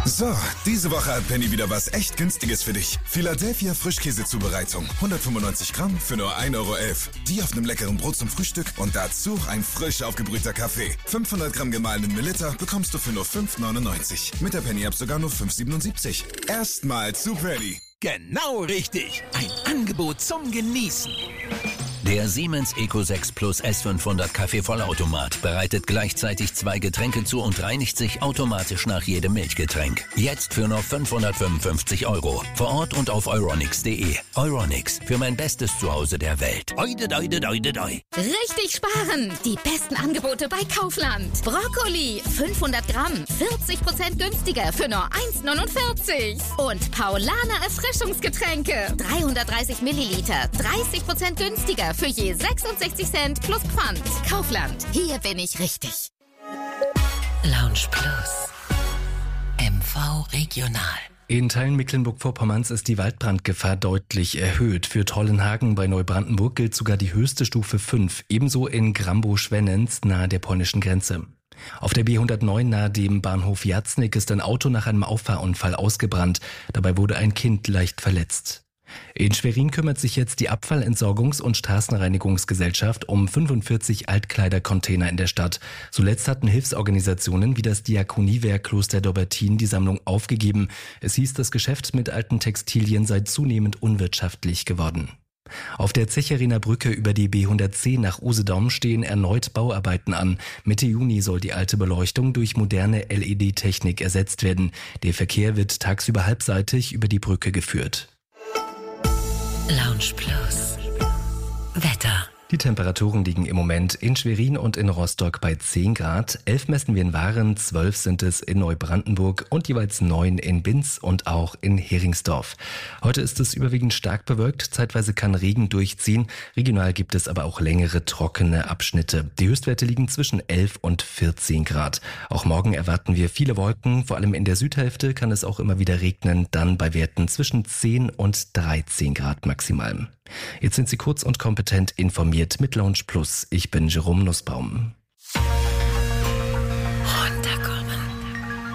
So, diese Woche hat Penny wieder was echt Günstiges für dich. Philadelphia Frischkäsezubereitung. 195 Gramm für nur 1,11 Euro. Die auf einem leckeren Brot zum Frühstück und dazu ein frisch aufgebrühter Kaffee. 500 Gramm gemahlenen Melitta bekommst du für nur 5,99. Mit der Penny-App sogar nur 5,77. Erstmal zu Penny. Genau richtig. Ein Angebot zum Genießen. Der Siemens Eco 6 Plus S500 Kaffee-Vollautomat bereitet gleichzeitig 2 Getränke zu und reinigt sich automatisch nach jedem Milchgetränk. Jetzt für nur 555 €. Vor Ort und auf euronics.de. Euronics, für mein bestes Zuhause der Welt. Oide, doide, doide, doi. Richtig sparen! Die besten Angebote bei Kaufland. Brokkoli, 500 Gramm, 40% günstiger für nur 1,49. Und Paulaner Erfrischungsgetränke, 330 Milliliter, 30% günstiger für je 66 Cent plus Pfand. Kaufland, hier bin ich richtig. Lounge Plus. MV Regional. In Teilen Mecklenburg-Vorpommerns ist die Waldbrandgefahr deutlich erhöht. Für Trollenhagen bei Neubrandenburg gilt sogar die höchste Stufe 5, ebenso in Grambow-Schwennens nahe der polnischen Grenze. Auf der B109 nahe dem Bahnhof Jatznik ist ein Auto nach einem Auffahrunfall ausgebrannt. Dabei wurde ein Kind leicht verletzt. In Schwerin kümmert sich jetzt die Abfallentsorgungs- und Straßenreinigungsgesellschaft um 45 Altkleidercontainer in der Stadt. Zuletzt hatten Hilfsorganisationen wie das Diakoniewerk Kloster Dobbertin die Sammlung aufgegeben. Es hieß, das Geschäft mit alten Textilien sei zunehmend unwirtschaftlich geworden. Auf der Zecheriner Brücke über die B110 nach Usedom stehen erneut Bauarbeiten an. Mitte Juni soll die alte Beleuchtung durch moderne LED-Technik ersetzt werden. Der Verkehr wird tagsüber halbseitig über die Brücke geführt. Lounge Plus. Wetter. Die Temperaturen liegen im Moment in Schwerin und in Rostock bei 10 Grad. 11 messen wir in Waren, 12 sind es in Neubrandenburg und jeweils 9 in Binz und auch in Heringsdorf. Heute ist es überwiegend stark bewölkt, zeitweise kann Regen durchziehen. Regional gibt es aber auch längere trockene Abschnitte. Die Höchstwerte liegen zwischen 11 und 14 Grad. Auch morgen erwarten wir viele Wolken, vor allem in der Südhälfte kann es auch immer wieder regnen, dann bei Werten zwischen 10 und 13 Grad maximal. Jetzt sind Sie kurz und kompetent informiert mit Lounge Plus. Ich bin Jerome Nussbaum.